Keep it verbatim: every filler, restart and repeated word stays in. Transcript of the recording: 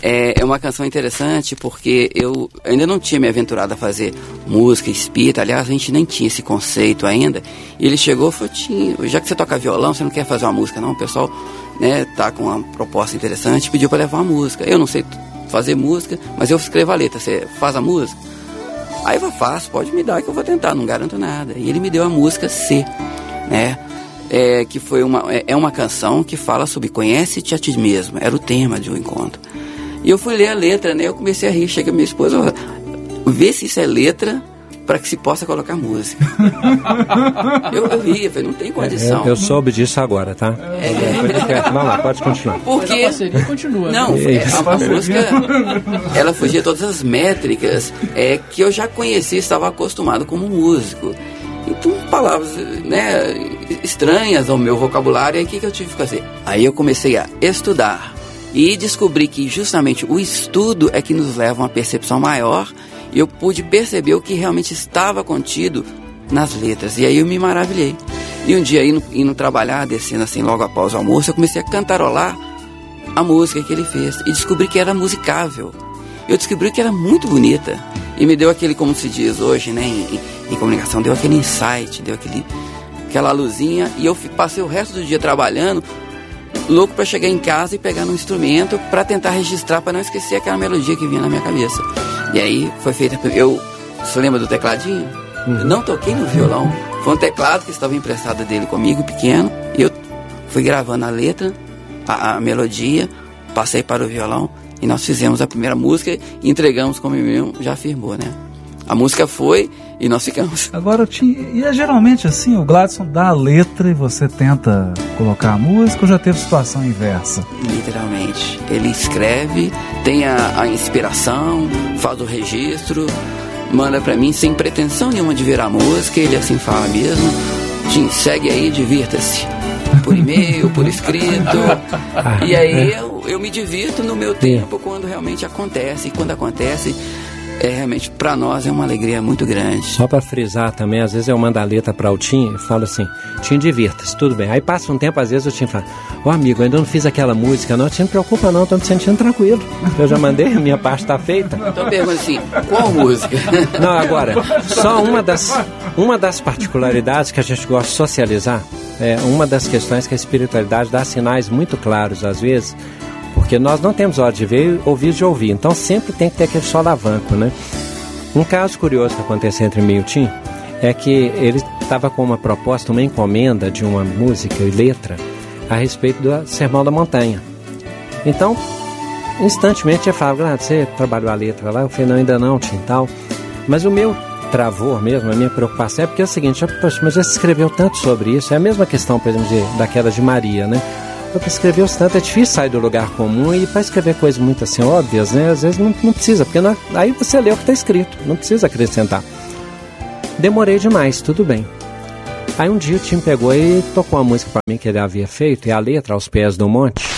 é, é uma canção interessante porque eu ainda não tinha me aventurado a fazer música espírita. Aliás, a gente nem tinha esse conceito ainda. E ele chegou e falou, Tim, já que você toca violão, você não quer fazer uma música não? O pessoal, né, tá com uma proposta interessante, pediu para levar uma música. Eu não sei fazer música, mas eu escrevo a letra. Você faz a música? Aí eu faço, pode me dar que eu vou tentar, não garanto nada. E ele me deu a música C, né? É, que foi uma, é, é uma canção que fala sobre conhece-te a ti mesmo. Era o tema de um encontro. E eu fui ler a letra, né? Eu comecei a rir, chega a minha esposa, vê se isso é letra para que se possa colocar música. eu, eu ri, eu falei, não tem condição. É, eu, eu soube disso agora, tá? É. Vamos lá, pode continuar. Porque a parceria continua. Não, né? é, a, a música, ela fugia todas as métricas é, que eu já conhecia, estava acostumado como músico. Então, palavras, né, estranhas ao meu vocabulário, aí o que, que eu tive que fazer? Aí eu comecei a estudar e descobri que justamente o estudo é que nos leva a uma percepção maior. E eu pude perceber o que realmente estava contido nas letras. E aí eu me maravilhei. E um dia, indo, indo trabalhar, descendo assim logo após o almoço, eu comecei a cantarolar a música que ele fez. E descobri que era musicável. Eu descobri que era muito bonita. E me deu aquele, como se diz hoje, né, em, em comunicação, deu aquele insight, deu aquele, aquela luzinha. E eu passei o resto do dia trabalhando, louco para chegar em casa e pegar um instrumento para tentar registrar, para não esquecer aquela melodia que vinha na minha cabeça. E aí foi feita, eu, você lembra do tecladinho? Uhum. Eu não toquei no violão, foi um teclado que estava emprestado dele comigo, pequeno, e eu fui gravando a letra, a, a melodia, passei para o violão, e nós fizemos a primeira música e entregamos, como o meu já afirmou, né? A música foi e nós ficamos. Agora, e é geralmente assim, o Gladson dá a letra e você tenta colocar a música, ou já teve situação inversa? Literalmente. Ele escreve, tem a, a inspiração, faz o registro, manda pra mim sem pretensão nenhuma de virar música, ele assim fala mesmo. Tim, segue aí, divirta-se. Por e-mail, por escrito. E aí eu, eu me divirto no meu tempo quando realmente acontece. E quando acontece, é realmente, para nós, é uma alegria muito grande. Só para frisar também, às vezes eu mando a letra para o Tim e falo assim, Tim, divirta-se, tudo bem. Aí passa um tempo, às vezes o Tim fala, ô oh, amigo, eu ainda não fiz aquela música, não, Tim, não preocupa não, estou me sentindo tranquilo. Eu já mandei, a minha parte está feita. Então pergunta assim, qual música? Não, agora, só uma das, uma das particularidades que a gente gosta de socializar, é uma das questões que a espiritualidade dá sinais muito claros, às vezes, porque nós não temos hora de ver e ouvir de ouvir, então sempre tem que ter aquele solavanco, né? Um caso curioso que aconteceu entre mim e o Tim é que ele estava com uma proposta, uma encomenda de uma música e letra a respeito do Sermão da Montanha. Então, instantemente eu falava, ah, você trabalhou a letra lá? Eu falei, não, ainda não, Tim, tal. Mas o meu travor mesmo, a minha preocupação é porque é o seguinte, poxa, mas você escreveu tanto sobre isso, é a mesma questão, por exemplo, de, da queda de Maria, né? Para escrever tanto é difícil sair do lugar comum e para escrever coisas muito assim óbvias, né? Às vezes não, não precisa, porque não, aí você lê o que está escrito, não precisa acrescentar. Demorei demais, tudo bem. Aí um dia o Tim pegou e tocou uma música para mim que ele havia feito, e a letra Aos Pés do Monte.